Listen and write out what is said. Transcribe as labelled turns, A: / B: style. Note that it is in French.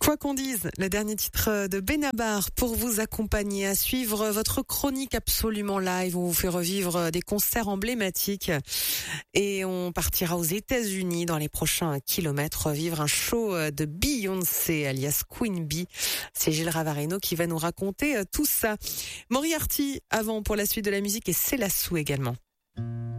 A: Quoi qu'on dise, le dernier titre de Benabar pour vous accompagner à suivre votre chronique absolument live. On vous fait revivre des concerts emblématiques et on partira aux États-Unis dans les prochains kilomètres vivre un show de Beyoncé alias Queen Bee. C'est Gilles Ravarino qui va nous raconter tout ça. Moriarty avant pour la suite de la musique et c'est la sous également.